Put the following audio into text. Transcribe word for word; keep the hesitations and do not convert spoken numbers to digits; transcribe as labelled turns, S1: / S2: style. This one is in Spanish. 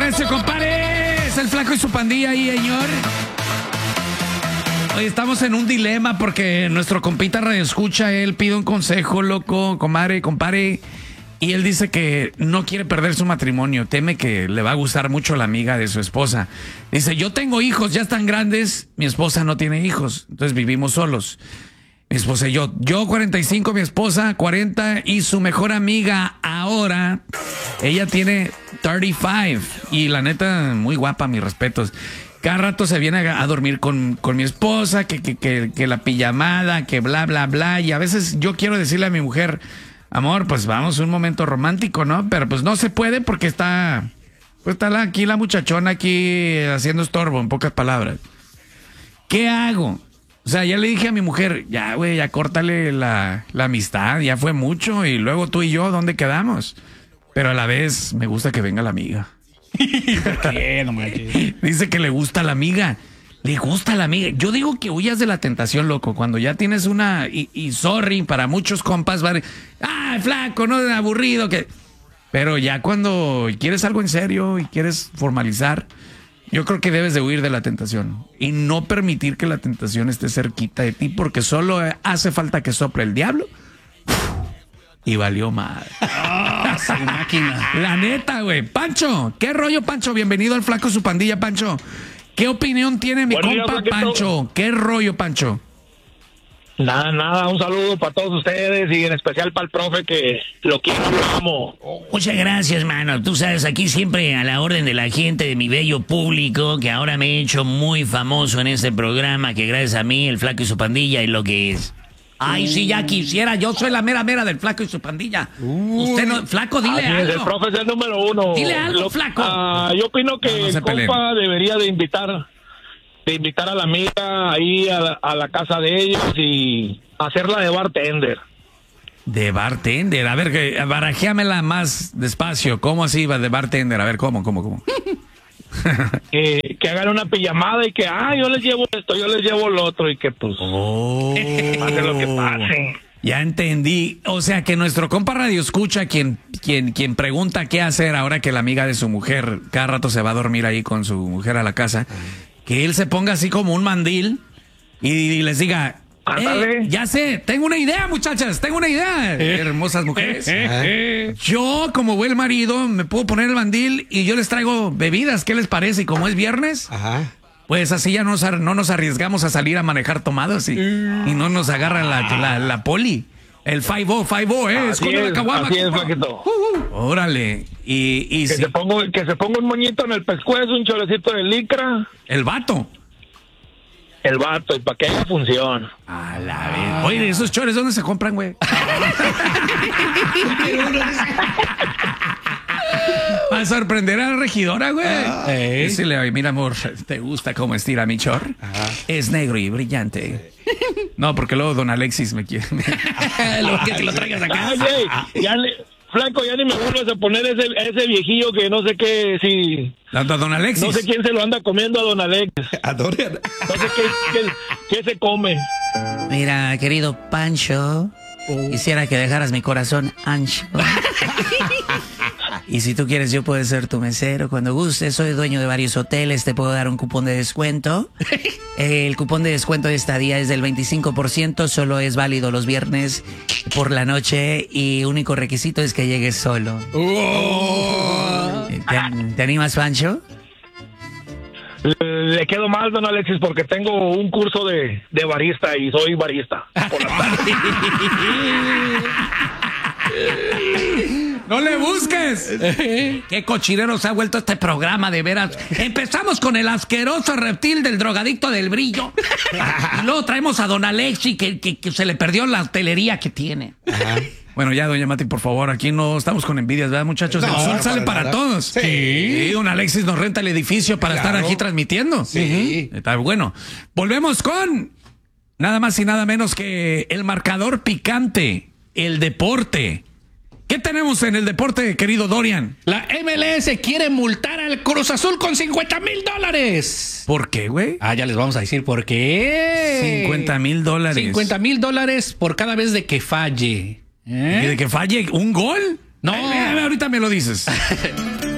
S1: recio, compadre. Es el Flaco y su pandilla ahí, señor. Hoy estamos en un dilema porque nuestro compita radio escucha, él pide un consejo, loco, comadre, compadre. Y él dice que no quiere perder su matrimonio, teme que le va a gustar mucho la amiga de su esposa. Dice, yo tengo hijos, ya están grandes, mi esposa no tiene hijos, entonces vivimos solos. Mi esposa y yo, yo cuarenta y cinco, mi esposa cuarenta y su mejor amiga ahora, ella tiene treinta y cinco y la neta, muy guapa, mis respetos. Cada rato se viene a, a dormir con, con mi esposa, que, que, que, que la pijamada, que bla, bla, bla, y a veces yo quiero decirle a mi mujer, amor, pues vamos a un momento romántico, ¿no? Pero pues no se puede porque está, pues está la, aquí la muchachona aquí haciendo estorbo, en pocas palabras. ¿Qué hago? O sea, ya le dije a mi mujer, ya, güey, ya córtale la, la amistad, ya fue mucho, y luego tú y yo, ¿dónde quedamos? Pero a la vez me gusta que venga la amiga.
S2: ¿Por qué? No me
S1: Dice que le gusta la amiga. Le gusta la amiga. Yo digo que huyas de la tentación, loco. Cuando ya tienes una... Y, y sorry, para muchos compas van... ¡Ah, flaco, no, aburrido! Que... Pero ya cuando quieres algo en serio y quieres formalizar, yo creo que debes de huir de la tentación. Y no permitir que la tentación esté cerquita de ti, porque solo hace falta que sople el diablo. Y valió madre.
S2: Oh, sin máquina.
S1: La neta, güey. Pancho, ¿qué rollo, Pancho? Bienvenido al Flaco su pandilla, Pancho. ¿Qué opinión tiene mi
S3: Buen
S1: compa
S3: día,
S1: Pancho? ¿Qué rollo, Pancho?
S3: Nada, nada, un saludo para todos ustedes y en especial para el profe que lo quiero, lo amo.
S4: Muchas gracias, mano. Tú sabes, aquí siempre a la orden de la gente, de mi bello público, que ahora me he hecho muy famoso en este programa, que gracias a mí, el Flaco y su pandilla es lo que es. Ay, sí, ya quisiera. Yo soy la mera mera del Flaco y su pandilla. Uh, Usted no... Flaco, dile
S3: así
S4: algo.
S3: Es, el profe es el número uno.
S4: Dile algo,
S3: lo,
S4: Flaco.
S3: Uh, yo opino que
S1: no, no
S3: el compa
S1: peleen.
S3: debería de invitar de invitar a la amiga ahí a la, a la casa de ellos y hacerla de bartender.
S1: De bartender. A ver, que barajéamela más despacio. ¿Cómo así va de bartender? A ver, ¿cómo, cómo, cómo?
S3: que, que hagan una pijamada y que, ah, yo les llevo esto, yo les llevo lo otro y que pues
S1: oh.
S3: pase lo que pase.
S1: Ya entendí. O sea, que nuestro compa radio escucha quien, quien, quien pregunta qué hacer ahora que la amiga de su mujer cada rato se va a dormir ahí con su mujer a la casa, que él se ponga así como un mandil y, y les diga, eh, ya sé, tengo una idea, muchachas, tengo una idea, eh. hermosas mujeres. Eh, eh. Yo, como buen marido, me puedo poner el mandil y yo les traigo bebidas. ¿Qué les parece? Y como es viernes, ajá, pues así ya nos, no nos arriesgamos a salir a manejar tomados y, mm. y no nos agarra la, la, la poli. El cinco oh, cinco oh, ¿eh?
S3: Así es, la caguama, así es, Flaquito. Uh,
S1: uh. Órale. Y, y
S3: que,
S1: si...
S3: se ponga, que se ponga un moñito en el pescuezo, un cholecito de licra.
S1: El vato.
S3: El vato, y para que haya función.
S1: A la vez. Oye, ¿esos chores dónde se compran, güey? Va a sorprender a la regidora, güey. Ah, ¿eh? Decirle, mira, amor, ¿te gusta cómo estira mi chor? Ajá. Es negro y brillante. No, porque luego don Alexis me quiere.
S4: Lo que te lo traigas acá.
S3: Oye, ya le... Flaco, ya ni me vuelvas a poner ese, ese viejillo que no sé qué, si...
S1: ¿A don Alexis?
S3: No sé quién se lo anda comiendo a don Alexis.
S2: ¿A dónde?
S3: No sé qué, qué, qué se come.
S4: Mira, querido Pancho, oh. quisiera que dejaras mi corazón ancho. Y si tú quieres, yo puedo ser tu mesero cuando gustes. Soy dueño de varios hoteles, te puedo dar un cupón de descuento. El cupón de descuento de estadía es del veinticinco por ciento, solo es válido los viernes por la noche y único requisito es que llegues solo. Oh. ¿Te, ¿Te animas, Pancho?
S3: Le quedo mal, don Alexis, porque tengo un curso de, de barista y soy barista. Por la tarde.
S1: ¡No le busques! ¡Qué cochinero se ha vuelto este programa, de veras! Empezamos con el asqueroso reptil del drogadicto del brillo. Y luego traemos a don Alexi, que, que, que se le perdió la hotelería que tiene. Ajá. Bueno, ya, doña Mati, por favor, aquí no estamos con envidias, ¿verdad, muchachos? No, el sol no, sale para, para todos. Sí. sí. Don Alexis nos renta el edificio para claro. estar aquí transmitiendo. Sí. Uh-huh. Está bueno. Volvemos con nada más y nada menos que el marcador picante, el deporte. ¿Qué tenemos en el deporte, querido Dorian?
S2: La M L S quiere multar al Cruz Azul con cincuenta mil dólares.
S1: ¿Por qué, güey?
S2: Ah, ya les vamos a decir por qué.
S1: cincuenta mil dólares.
S2: cincuenta mil dólares por cada vez de que falle.
S1: ¿Eh? ¿De que falle un gol?
S2: No.
S1: Ay, ahorita me lo dices.